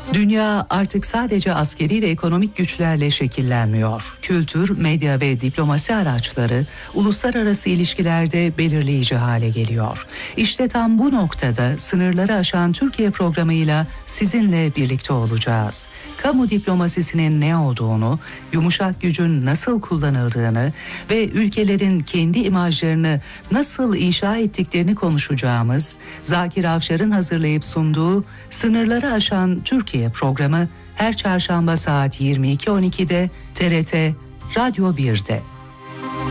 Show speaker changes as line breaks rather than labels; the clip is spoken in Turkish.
Dünya artık sadece askeri ve ekonomik güçlerle şekillenmiyor. Kültür, medya ve diplomasi araçları uluslararası ilişkilerde belirleyici hale geliyor. İşte tam bu noktada sınırları aşan Türkiye programıyla sizinle birlikte olacağız. Kamu diplomasisinin ne olduğunu, yumuşak gücün nasıl kullanıldığını ve ülkelerin kendi imajlarını nasıl inşa ettiklerini konuşacağımız Zakir Avşar'ın hazırlayıp sunduğu Sınırları Aşan Türkiye programı her çarşamba saat 22.12'de TRT Radyo 1'de.